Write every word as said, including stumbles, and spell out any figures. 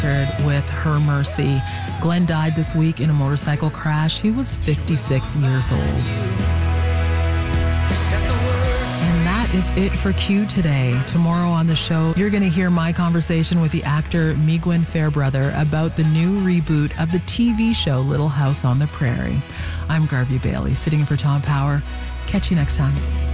with Her Mercy. Glenn died this week in a motorcycle crash. He was fifty-six years old. And that is it for Q today. Tomorrow on the show, you're going to hear my conversation with the actor Migwen Fairbrother about the new reboot of the T V show Little House on the Prairie. I'm Garvey Bailey, sitting in for Tom Power. Catch you next time.